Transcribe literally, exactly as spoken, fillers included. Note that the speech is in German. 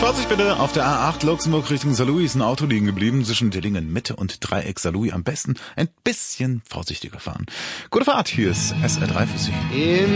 Vorsicht bitte, auf der A acht Luxemburg Richtung Saarlouis ist ein Auto liegen geblieben zwischen Dillingen Mitte und Dreieck Saarlouis. Am besten ein bisschen vorsichtiger fahren. Gute Fahrt, hier ist S R drei für Sie.